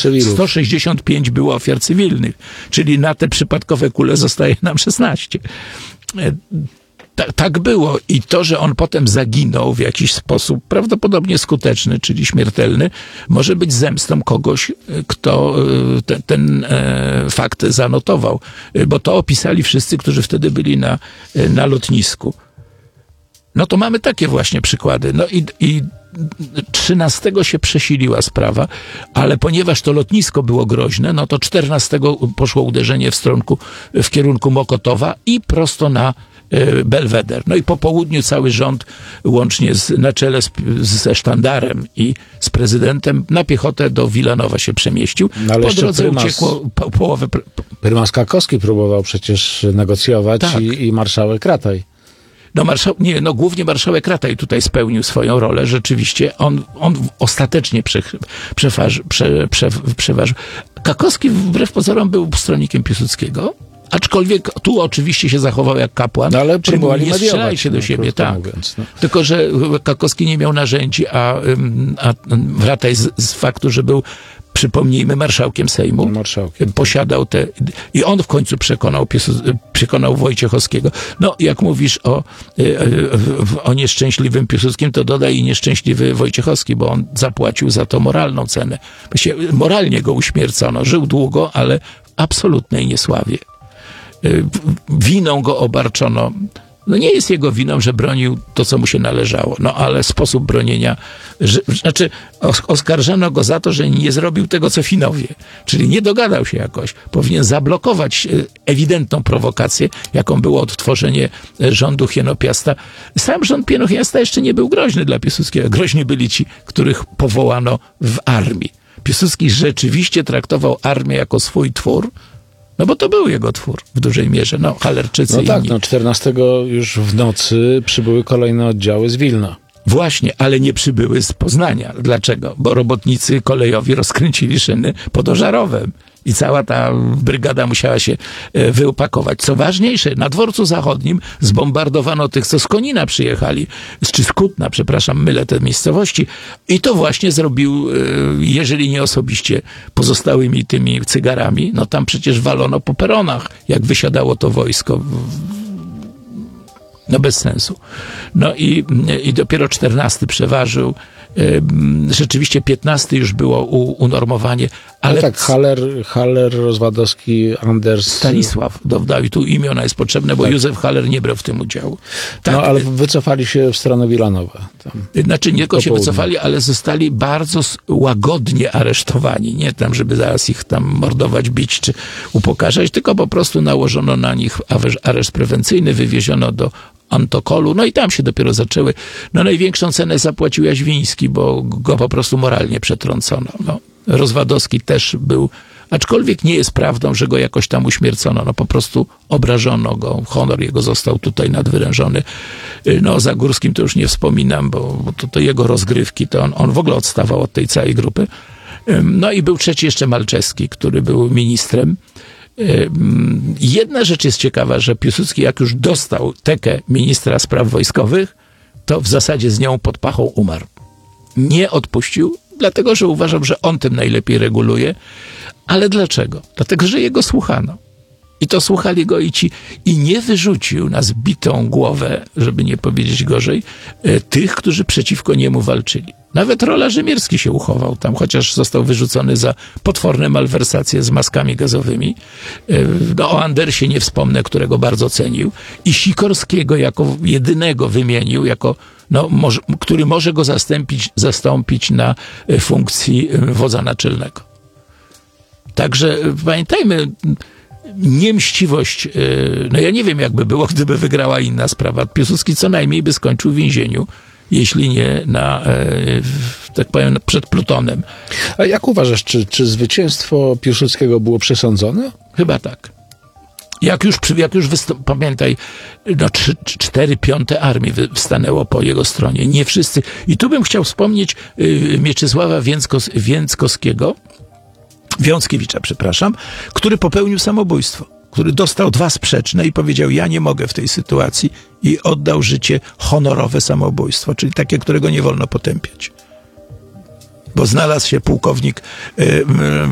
Cywilów. 165 było ofiar cywilnych, czyli na te przypadkowe kule zostaje nam 16. Tak było i to, że on potem zaginął w jakiś sposób prawdopodobnie skuteczny, czyli śmiertelny, może być zemstą kogoś, kto ten fakt zanotował, bo to opisali wszyscy, którzy wtedy byli na lotnisku. No to mamy takie właśnie przykłady. No i 13 się przesiliła sprawa, ale ponieważ to lotnisko było groźne, no to 14 poszło uderzenie w kierunku Mokotowa i prosto na Belweder. No i po południu cały rząd, łącznie na czele ze sztandarem i z prezydentem, na piechotę do Wilanowa się przemieścił. No, po drodze uciekło połowę... Prymas Kakowski próbował przecież negocjować, tak. i marszałek Rataj. No głównie marszałek Rataj tutaj spełnił swoją rolę. Rzeczywiście on ostatecznie przeważył. Kakowski wbrew pozorom był stronnikiem Piłsudskiego, aczkolwiek tu oczywiście się zachował jak kapłan. No, ale próbowali nie strzelajcie do siebie, tak. Mówiąc, no. Tylko że Kakowski nie miał narzędzi, a Rataj z faktu, że był, przypomnijmy, marszałkiem Sejmu, posiadał te... I on w końcu przekonał Wojciechowskiego. No, jak mówisz o nieszczęśliwym Piłsudskim, to dodaj i nieszczęśliwy Wojciechowski, bo on zapłacił za to moralną cenę. Moralnie go uśmiercono. Żył długo, ale w absolutnej niesławie. Winą go obarczono. No nie jest jego winą, że bronił to, co mu się należało. No ale sposób bronienia... oskarżano go za to, że nie zrobił tego, co Finowie. Czyli nie dogadał się jakoś. Powinien zablokować ewidentną prowokację, jaką było odtworzenie rządu Hienopiasta. Sam rząd Hienopiasta jeszcze nie był groźny dla Piłsudskiego. Groźni byli ci, których powołano w armii. Piłsudski rzeczywiście traktował armię jako swój twór, no bo to był jego twór w dużej mierze. No, Halerczycy no tak, inni. 14 już w nocy przybyły kolejne oddziały z Wilna. Właśnie, ale nie przybyły z Poznania. Dlaczego? Bo robotnicy kolejowi rozkręcili szyny pod Ożarowem. I cała ta brygada musiała się wyopakować. Co ważniejsze, na dworcu zachodnim zbombardowano tych, co z Konina przyjechali, czy z Kutna, przepraszam, mylę te miejscowości. I to właśnie zrobił, jeżeli nie osobiście, pozostałymi tymi cygarami. No tam przecież walono po peronach, jak wysiadało to wojsko. No bez sensu. No i dopiero 14 przeważył. Rzeczywiście 15 już było unormowanie, ale... No tak, Haller, Rozwadowski, Anders... Stanisław dodał i tu imiona jest potrzebne, bo tak. Józef Haller nie brał w tym udziału. Tak. No ale wycofali się w stronę Wilanowa. Znaczy nie tylko się wycofali, ale zostali bardzo łagodnie aresztowani. Nie tam, żeby zaraz ich tam mordować, bić czy upokarzać, tylko po prostu nałożono na nich areszt prewencyjny, wywieziono do Antokolu, no i tam się dopiero zaczęły. No największą cenę zapłacił Jaźwiński, bo go po prostu moralnie przetrącono. No, Rozwadowski też był, aczkolwiek nie jest prawdą, że go jakoś tam uśmiercono. No po prostu obrażono go. Honor jego został tutaj nadwyrężony. No o Zagórskim to już nie wspominam, bo to jego rozgrywki, to on w ogóle odstawał od tej całej grupy. No i był trzeci jeszcze Malczewski, który był ministrem. Jedna rzecz jest ciekawa, że Piłsudski jak już dostał tekę ministra spraw wojskowych, to w zasadzie z nią pod pachą umarł. Nie odpuścił, dlatego że uważał, że on tym najlepiej reguluje. Ale dlaczego? Dlatego, że jego słuchano. I to słuchali go i nie wyrzucił na zbitą głowę, żeby nie powiedzieć gorzej, tych, którzy przeciwko niemu walczyli. Nawet Rola Rzymierski się uchował tam, chociaż został wyrzucony za potworne malwersacje z maskami gazowymi. No, o Andersie nie wspomnę, którego bardzo cenił. I Sikorskiego jako jedynego wymienił, jako, który może go zastąpić na funkcji wodza naczelnego. Także pamiętajmy, niemściwość, no ja nie wiem, jakby było, gdyby wygrała inna sprawa. Piłsudski co najmniej by skończył w więzieniu, jeśli nie tak powiem, przed Plutonem. A jak uważasz, czy zwycięstwo Piłsudskiego było przesądzone? Chyba tak. Jak już pamiętaj, 4/5 armii stanęło po jego stronie. Nie wszyscy. I tu bym chciał wspomnieć Mieczysława Wiąckiewicza, który popełnił samobójstwo, który dostał 2 sprzeczne i powiedział, ja nie mogę w tej sytuacji i oddał życie honorowe samobójstwo, czyli takie, którego nie wolno potępiać. Bo znalazł się pułkownik